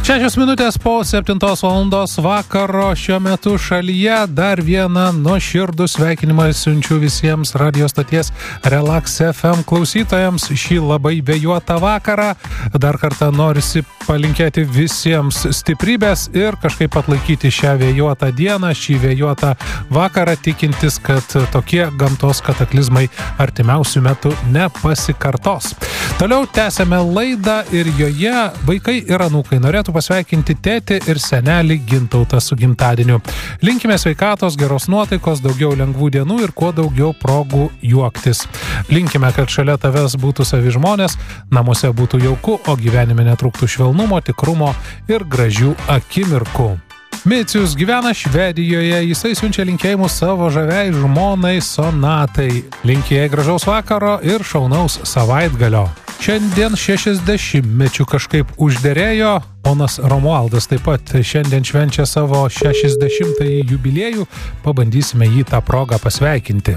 6 minutės po 7 valandos vakaro šiuo metu šalyje dar vieną nuoširdų sveikinimą siunčiu visiems radio stoties Relax FM klausytojams šį labai vėjuotą vakarą. Dar kartą norisi palinkėti visiems stiprybės ir kažkaip atlaikyti šią vėjuotą dieną, šį vėjuotą vakarą, tikintis, kad tokie gamtos kataklizmai artimiausių metų nepasikartos. Toliau tęsėme laidą ir joje vaikai ir anūkai norėtų pasveikinti tėtį ir senelį Gintautą su gimtadieniu. Linkime sveikatos, geros nuotaikos, daugiau lengvų dienų ir kuo daugiau progų juoktis. Linkime, kad šalia tavęs būtų savi žmonės, namuose būtų jauku, o gyvenime netrūktų švelnumo, tikrumo ir gražių akimirkų. Micius gyvena Švedijoje, jisai siunčia linkėjimus savo žaviai žmonai Sonatai. Linki jai gražaus vakaro ir šaunaus savaitgalio. Šiandien 60-mečių kažkaip užderėjo, ponas Romualdas taip pat šiandien švenčia savo 60-ąjį jubiliejų, pabandysime jį tą progą pasveikinti.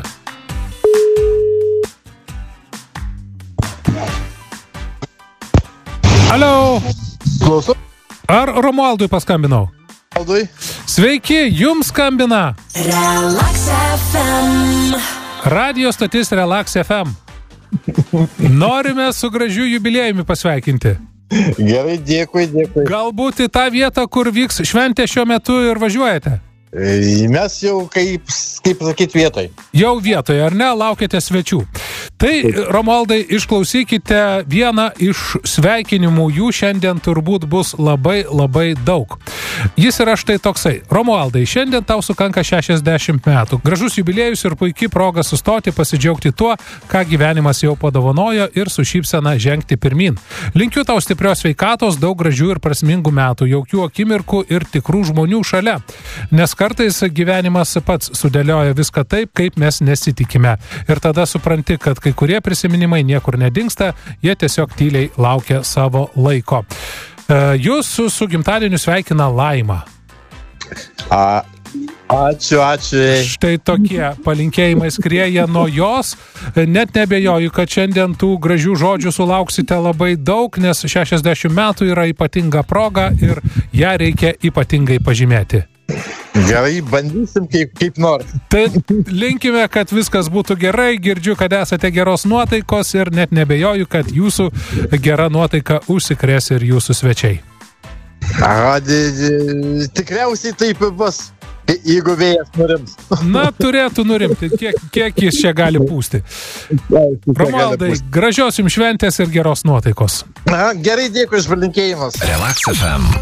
Alio! Klausu. Ar Romualdui paskambinau? Aldui. Sveiki, jums skambina Relax FM. Radio stotis Relax FM. Norime su gražiu jubiliejumi pasveikinti. Gerai, dėkui. Galbūt į tą vietą, kur vyks šventė šiuo metu ir važiuojate? Mes jau, kaip sakyt, vietoj. Jau vietoje, ar ne? Laukiate svečių. Tai, Romualdai, išklausykite vieną iš sveikinimų, jų šiandien turbūt bus labai, labai daug. Jis yra štai toksai. Romualdai, šiandien tau sukanka 60 metų. Gražus jubiliejus ir puikiai proga sustoti, pasidžiaugti tuo, ką gyvenimas jau padovanojo ir su šypsena žengti pirmin. Linkiu tau stiprios sveikatos, daug gražių ir prasmingų metų, jaukių akimirkų ir tikrų žmonių šalia. Nes kartais gyvenimas pats sudėlioja viską taip, kaip mes nesitikime. Ir tada supranti, kad kai kurie prisiminimai niekur nedingsta, jie tiesiog tyliai laukia savo laiko. Jūs su gimtadieniu sveikina Laima. Ačiū. Štai tokie palinkėjimai skrieja nuo jos. Net nebejoju, kad šiandien tų gražių žodžių sulauksite labai daug, nes 60 metų yra ypatinga proga ir ją reikia ypatingai pažymėti. Gerai, bandysim kaip nors. Tai linkime, kad viskas būtų gerai, girdžiu, kad esate geros nuotaikos ir net nebejoju, kad jūsų gera nuotaika užsikrės ir jūsų svečiai. Tikriausiai taip bus, jeigu vėjas nurims. Na, turėtų nurimti, kiek jis čia gali pūsti. Romualdai, gražios jums šventės ir geros nuotaikos. Gerai, dėkui už palinkėjimus. Relax FM.